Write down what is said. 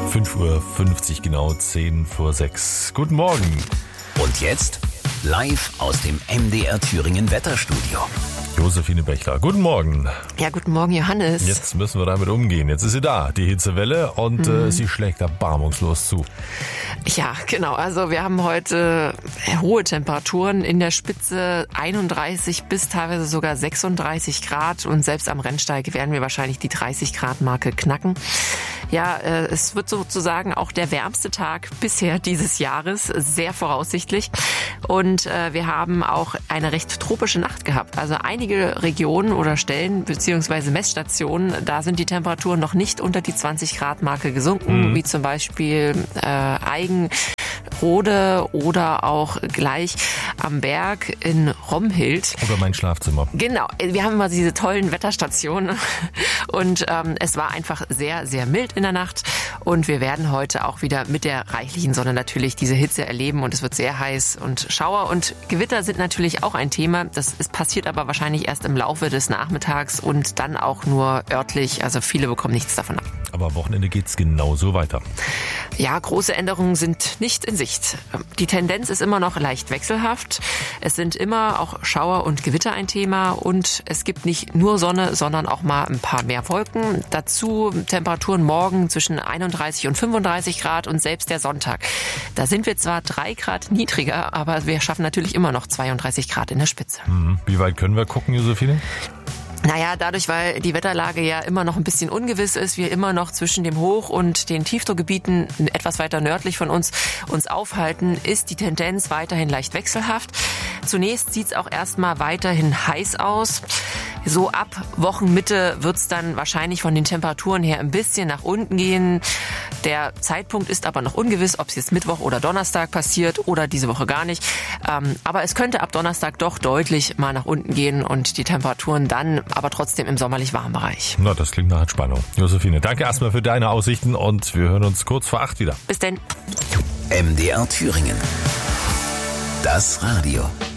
5:50 Uhr genau, 5:50. Guten Morgen. Und jetzt live aus dem MDR Thüringen Wetterstudio. Josephine Bechler, guten Morgen. Ja, guten Morgen, Johannes. Jetzt müssen wir damit umgehen. Jetzt ist sie da, die Hitzewelle, und sie schlägt erbarmungslos zu. Ja, genau. Also wir haben heute hohe Temperaturen in der Spitze, 31 bis teilweise sogar 36 Grad. Und selbst am Rennsteig werden wir wahrscheinlich die 30 Grad Marke knacken. Ja, es wird sozusagen auch der wärmste Tag bisher dieses Jahres, sehr voraussichtlich. Und wir haben auch eine recht tropische Nacht gehabt. Also einige Regionen oder Stellen bzw. Messstationen, da sind die Temperaturen noch nicht unter die 20 Grad Marke gesunken, wie zum Beispiel Eigenrode oder auch gleich am Berg in Romhild. Oder mein Schlafzimmer. Genau, wir haben immer diese tollen Wetterstationen und es war einfach sehr, sehr mild in der Nacht und wir werden heute auch wieder mit der reichlichen Sonne natürlich diese Hitze erleben und es wird sehr heiß und Schauer und Gewitter sind natürlich auch ein Thema. Das passiert aber wahrscheinlich erst im Laufe des Nachmittags und dann auch nur örtlich, also viele bekommen nichts davon ab. Aber am Wochenende geht's genauso weiter. Ja, große Änderungen sind nicht in Sicht. Die Tendenz ist immer noch leicht wechselhaft. Es sind immer auch Schauer und Gewitter ein Thema und es gibt nicht nur Sonne, sondern auch mal ein paar mehr Wolken. Dazu Temperaturen morgen zwischen 31 und 35 Grad und selbst der Sonntag. Da sind wir zwar 3 Grad niedriger, aber wir schaffen natürlich immer noch 32 Grad in der Spitze. Wie weit können wir gucken, Josephine? Naja, dadurch, weil die Wetterlage ja immer noch ein bisschen ungewiss ist, wir immer noch zwischen dem Hoch- und den Tiefdruckgebieten etwas weiter nördlich von uns aufhalten, ist die Tendenz weiterhin leicht wechselhaft. Zunächst sieht's auch erstmal weiterhin heiß aus. So ab Wochenmitte wird's dann wahrscheinlich von den Temperaturen her ein bisschen nach unten gehen. Der Zeitpunkt ist aber noch ungewiss, ob es jetzt Mittwoch oder Donnerstag passiert oder diese Woche gar nicht. Aber es könnte ab Donnerstag doch deutlich mal nach unten gehen und die Temperaturen dann aber trotzdem im sommerlich warmen Bereich. Na, das klingt nach Entspannung. Josephine, danke erstmal für deine Aussichten und wir hören uns kurz vor 8 wieder. Bis denn. MDR Thüringen. Das Radio.